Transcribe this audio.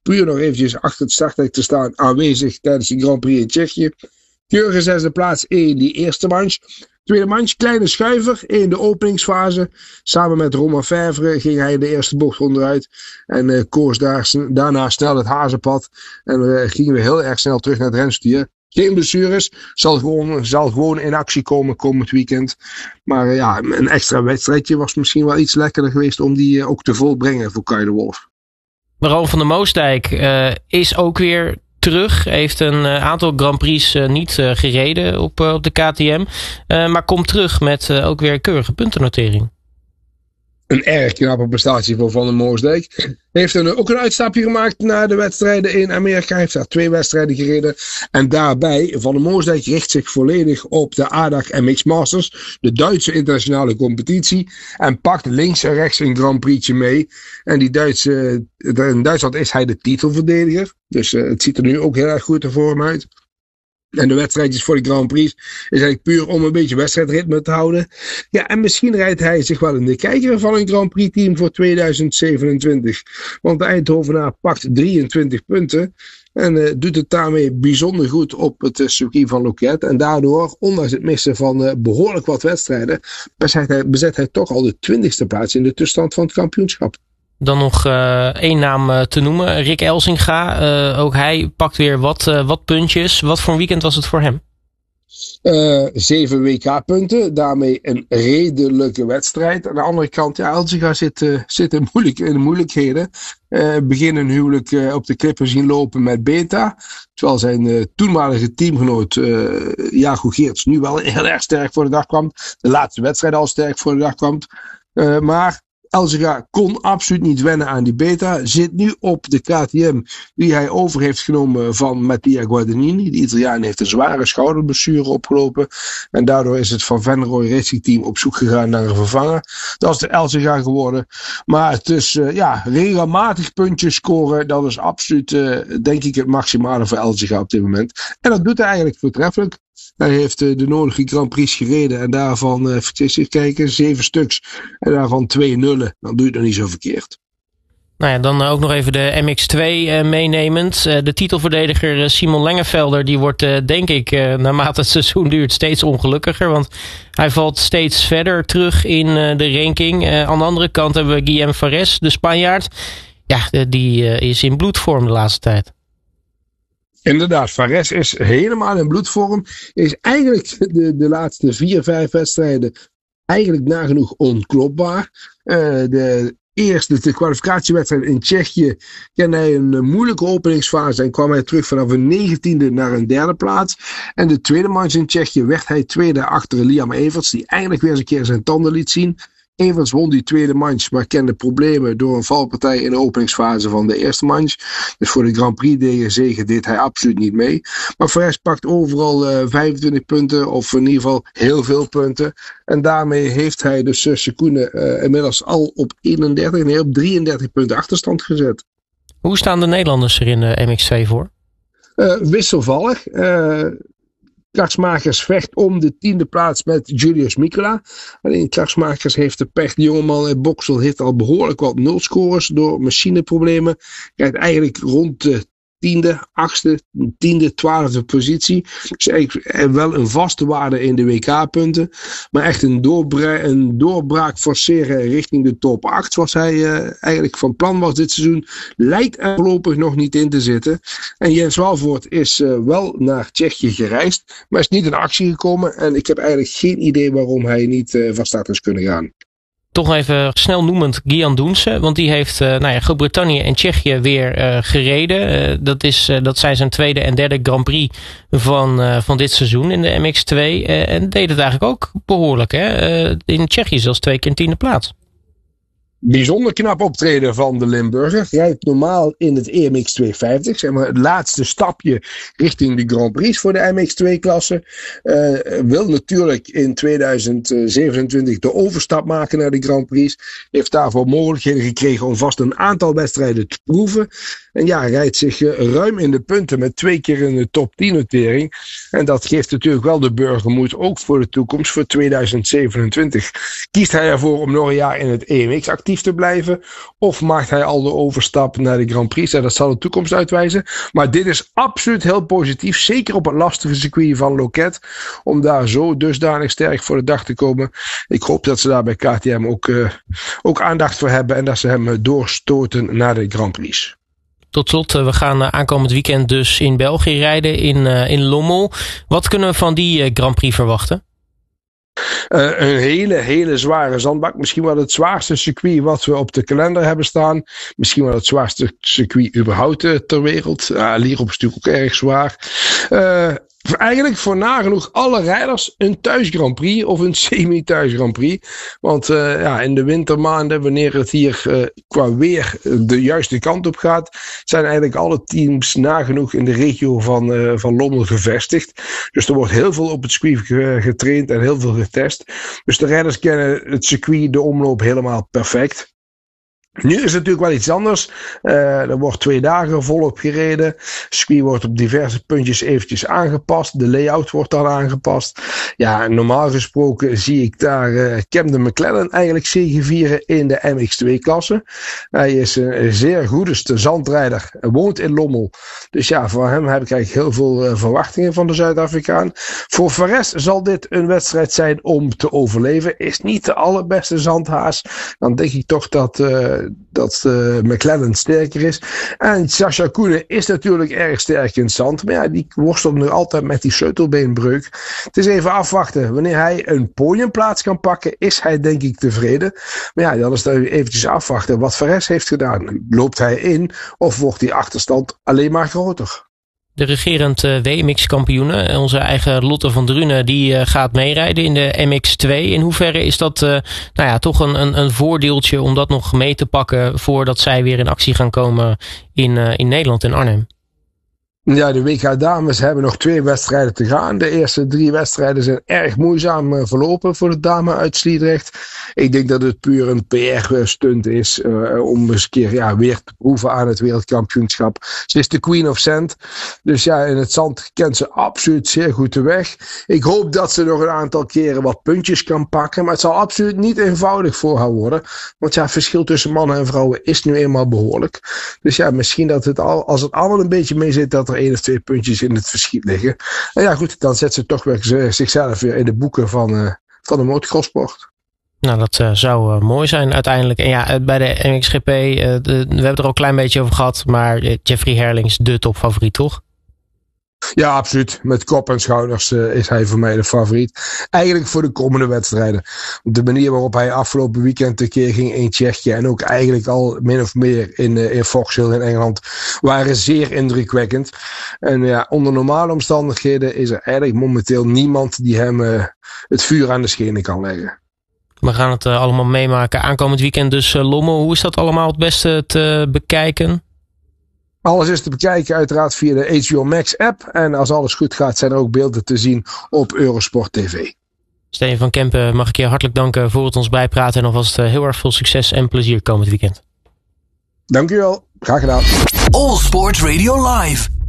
puur nog eventjes achter het starthek te staan aanwezig tijdens de Grand Prix in Tsjechië. Keurige zesde plaats in die eerste manche. Tweede manche, kleine schuiver in de openingsfase. Samen met Romain Fevre ging hij de eerste bocht onderuit. En koos daarna snel het hazenpad. En gingen we heel erg snel terug naar het renstuur. Geen blessures. Zal gewoon in actie komen komend weekend. Maar ja, een extra wedstrijdje was misschien wel iets lekkerder geweest om die ook te volbrengen voor Kay de Wolf. Ron van der Moosdijk is ook weer terug. Heeft een aantal Grand Prix niet gereden op de KTM. Maar komt terug met ook weer keurige puntennotering. Een erg knappe prestatie voor Van der Moosdijk. Heeft ook een uitstapje gemaakt naar de wedstrijden in Amerika. Hij heeft daar 2 wedstrijden gereden. En daarbij, Van der Moosdijk richt zich volledig op de ADAC MX Masters. De Duitse internationale competitie. En pakt links en rechts een Grand Prix'tje mee. En in Duitsland is hij de titelverdediger. Dus het ziet er nu ook heel erg goed voor hem uit. En de wedstrijdjes voor de Grand Prix is eigenlijk puur om een beetje wedstrijdritme te houden. Ja, en misschien rijdt hij zich wel in de kijker van een Grand Prix team voor 2027. Want de Eindhovenaar pakt 23 punten. En doet het daarmee bijzonder goed op het circuit van Loket. En daardoor, ondanks het missen van behoorlijk wat wedstrijden, bezet hij toch al de 20ste plaats in de tussenstand van het kampioenschap. Dan nog 1 naam te noemen. Rick Elsinga. Ook hij pakt weer wat puntjes. Wat voor een weekend was het voor hem? 7 WK-punten. Daarmee een redelijke wedstrijd. Aan de andere kant, ja, Elsinga zit in moeilijkheden. Begin een huwelijk op de klippen zien lopen met Beta. Terwijl zijn toenmalige teamgenoot Jago Geerts nu wel heel erg sterk voor de dag kwam. De laatste wedstrijd al sterk voor de dag kwam. Maar Elsinga kon absoluut niet wennen aan die Beta. Zit nu op de KTM die hij over heeft genomen van Mattia Guadagnini. De Italiaan heeft een zware schouderblessure opgelopen. En daardoor is het Van Venrooy Racing Team op zoek gegaan naar een vervanger. Dat is de Elsinga geworden. Maar het is regelmatig puntjes scoren. Dat is absoluut denk ik het maximale voor Elsinga op dit moment. En dat doet hij eigenlijk voortreffelijk. Hij heeft de nodige Grand Prix gereden en daarvan, even kijken, 7 stuks. En daarvan 2 nullen. Dan doe je het nog niet zo verkeerd. Nou ja, dan ook nog even de MX2 meenemend. De titelverdediger Simon Lengevelder, die wordt denk ik naarmate het seizoen duurt steeds ongelukkiger. Want hij valt steeds verder terug in de ranking. Aan de andere kant hebben we Guillem Fares, de Spanjaard. Ja, die is in bloedvorm de laatste tijd. Inderdaad, Fares is helemaal in bloedvorm. Is eigenlijk de laatste 4-5 wedstrijden eigenlijk nagenoeg onklopbaar. De kwalificatiewedstrijd in Tsjechië kende hij een moeilijke openingsfase en kwam hij terug vanaf een 19e naar een 3e plaats. En de tweede manche in Tsjechië werd hij tweede achter Liam Everts, die eigenlijk weer eens een keer zijn tanden liet zien. Evans won die tweede manche, maar kende problemen door een valpartij in de openingsfase van de eerste manche. Dus voor de Grand Prix zege deed hij absoluut niet mee. Maar Fares pakt overal 25 punten, of in ieder geval heel veel punten. En daarmee heeft hij dus Sekune inmiddels al op 33 punten achterstand gezet. Hoe staan de Nederlanders er in de MX2 voor? Wisselvallig. Klarsmakers vecht om de 10e plaats met Julius Mikula. Alleen Klarsmakers heeft de pech. De jongeman uit Boksel heeft al behoorlijk wat nulscores door machineproblemen. Krijgt eigenlijk rond de 10e, 8e, 10e, 12e positie. Dus eigenlijk wel een vaste waarde in de WK-punten. Maar echt een doorbraak forceren richting de top 8, zoals hij eigenlijk van plan was dit seizoen, lijkt er voorlopig nog niet in te zitten. En Jens Walvoort is wel naar Tsjechië gereisd, maar is niet in actie gekomen. En ik heb eigenlijk geen idee waarom hij niet van start is kunnen gaan. Toch even snel noemend Gian Doense, want die heeft Groot-Brittannië en Tsjechië weer gereden. Dat zijn zijn tweede en derde Grand Prix van dit seizoen in de MX2. En deed het eigenlijk ook behoorlijk. In Tsjechië zelfs 2 keer een 10e plaats. Bijzonder knap optreden van de Limburger. Rijdt normaal in het EMX 250. Zeg maar het laatste stapje richting de Grand Prix voor de MX2-klasse. Wil natuurlijk in 2027 de overstap maken naar de Grand Prix. Heeft daarvoor mogelijkheden gekregen om vast een aantal wedstrijden te proeven. En ja, rijdt zich ruim in de punten met 2 keer in de top 10 notering. En dat geeft natuurlijk wel de burger moed, ook voor de toekomst, voor 2027. Kiest hij ervoor om nog een jaar in het EMX actief te blijven? Of maakt hij al de overstap naar de Grand Prix? Dat zal de toekomst uitwijzen. Maar dit is absoluut heel positief. Zeker op het lastige circuit van Loket. Om daar zo dusdanig sterk voor de dag te komen. Ik hoop dat ze daar bij KTM ook aandacht voor hebben. En dat ze hem doorstoten naar de Grand Prix. Tot slot, we gaan aankomend weekend dus in België rijden, in Lommel. Wat kunnen we van die Grand Prix verwachten? Een hele zware zandbak. Misschien wel het zwaarste circuit wat we op de kalender hebben staan. Misschien wel het zwaarste circuit überhaupt ter wereld. Lierop is natuurlijk ook erg zwaar. Eigenlijk voor nagenoeg alle rijders een thuis Grand Prix of een semi-thuis Grand Prix. Want in de wintermaanden, wanneer het hier qua weer de juiste kant op gaat, zijn eigenlijk alle teams nagenoeg in de regio van Lommel gevestigd. Dus er wordt heel veel op het circuit getraind en heel veel getest. Dus de rijders kennen het circuit, de omloop helemaal perfect. Nu is het natuurlijk wel iets anders. Er wordt 2 dagen volop gereden. Het circuit wordt op diverse puntjes eventjes aangepast. De layout wordt dan aangepast. Ja, normaal gesproken zie ik daar Camden McLaren eigenlijk zegevieren in de MX2-klasse. Hij is een zeer goede zandrijder. Hij woont in Lommel. Dus ja, voor hem heb ik eigenlijk heel veel verwachtingen van de Zuid-Afrikaan. Voor Perez zal dit een wedstrijd zijn om te overleven. Is niet de allerbeste zandhaas. Dan denk ik toch dat McLaren sterker is. En Sascha Koenen is natuurlijk erg sterk in het zand. Maar ja, die worstelt nu altijd met die sleutelbeenbreuk. Het is even afwachten. Wanneer hij een podiumplaats kan pakken, is hij denk ik tevreden. Maar ja, dan is het eventjes afwachten wat Perez heeft gedaan. Loopt hij in of wordt die achterstand alleen maar groter? De regerend WMX-kampioene, onze eigen Lotte van Drunen, die gaat meerijden in de MX2. In hoeverre is dat toch een voordeeltje om dat nog mee te pakken voordat zij weer in actie gaan komen in Nederland, in Arnhem? Ja, de WK dames hebben nog 2 wedstrijden te gaan. De eerste 3 wedstrijden zijn erg moeizaam verlopen voor de dame uit Sliedrecht. Ik denk dat het puur een PR-stunt is om eens een keer weer te proeven aan het wereldkampioenschap. Ze is de Queen of Sand. Dus ja, in het zand kent ze absoluut zeer goed de weg. Ik hoop dat ze nog een aantal keren wat puntjes kan pakken. Maar het zal absoluut niet eenvoudig voor haar worden. Want ja, het verschil tussen mannen en vrouwen is nu eenmaal behoorlijk. Dus ja, misschien dat als het allemaal een beetje mee zit, dat er 1 of 2 puntjes in het verschiet liggen. En ja goed, dan zet ze toch weer zichzelf weer in de boeken van de motocrossport. Nou, dat zou mooi zijn uiteindelijk. En ja, bij de MXGP, we hebben het er al een klein beetje over gehad, maar Jeffrey Herlings is de topfavoriet, toch? Ja, absoluut. Met kop en schouders is hij voor mij de favoriet. Eigenlijk voor de komende wedstrijden. De manier waarop hij afgelopen weekend tekeer ging in Tsjechië en ook eigenlijk al min of meer in Vauxhall in Engeland waren zeer indrukwekkend. En ja, onder normale omstandigheden is er eigenlijk momenteel niemand die hem het vuur aan de schenen kan leggen. We gaan het allemaal meemaken. Aankomend weekend dus Lommel. Hoe is dat allemaal het beste te bekijken? Alles is te bekijken uiteraard via de HBO Max app. En als alles goed gaat zijn er ook beelden te zien op Eurosport TV. Steven van Kempen, mag ik je hartelijk danken voor het ons bijpraten. En alvast heel erg veel succes en plezier komend weekend. Dank u wel. Graag gedaan. All Sports Radio Live.